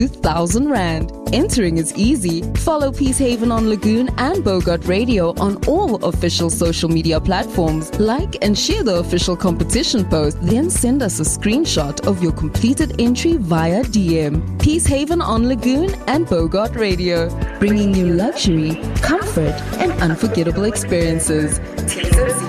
2,000 Rand. Entering is easy. Follow Peacehaven on Lagoon and Bogart Radio on all official social media platforms. Like and share the official competition post. Then send us a screenshot of your completed entry via DM. Peacehaven on Lagoon and Bogart Radio. Bringing you luxury, comfort, and unforgettable experiences.